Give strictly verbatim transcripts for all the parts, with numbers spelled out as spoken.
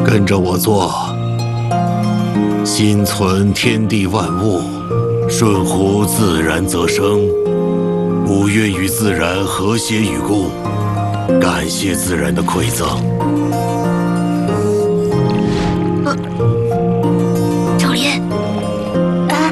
跟着我做。心存天地万物，顺乎自然则生。五月与自然和谐与共，感谢自然的馈赠。 呃，赵林，啊，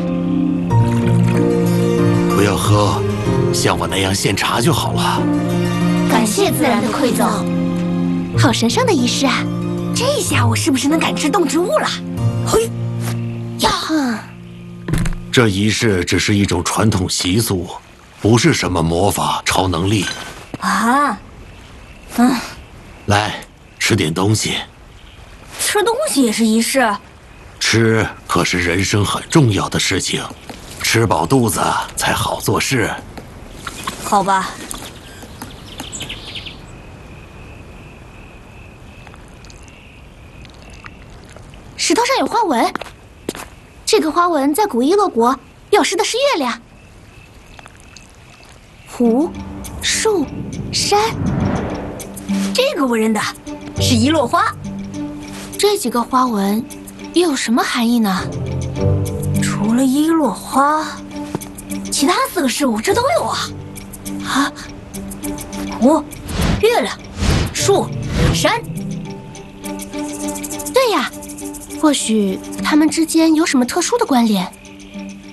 不要喝，像我那样献茶就好了。 感谢自然的馈赠，好神圣的仪式啊！ 这下我是不是能感知动植物了？嘿， 呀， 这仪式只是一种传统习俗，不是什么魔法超能力。 啊，嗯， 来，吃点东西。 吃东西也是仪式？ 吃可是人生很重要的事情，吃饱肚子才好做事。 好吧。 石头上有花纹，这个花纹在古伊洛国表示的是月亮、湖、树、山。 这个我认得，是一落花。 这几个花纹又有什么含义呢？ 除了一落花，其他四个事物这都有啊。啊，湖、月亮、树、山。 对呀。或许它们之间有什么特殊的关联？